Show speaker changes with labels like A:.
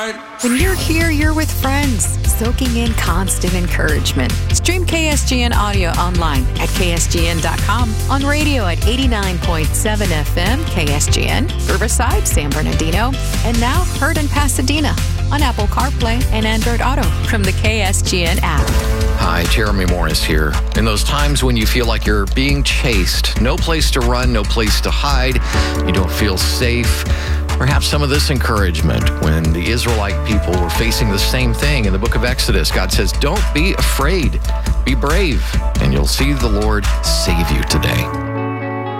A: When you're here, you're with friends, soaking in constant encouragement. Stream KSGN audio online at ksgn.com, on radio at 89.7 FM KSGN, Riverside, San Bernardino, and now heard in Pasadena on Apple CarPlay and Android Auto from the KSGN app.
B: Hi, Jeremy Morris here. In those times when you feel like you're being chased, no place to run, no place to hide, you don't feel safe, perhaps some of this encouragement when the Israelite people were facing the same thing in the book of Exodus. God says, don't be afraid, be brave, and you'll see the Lord save you today.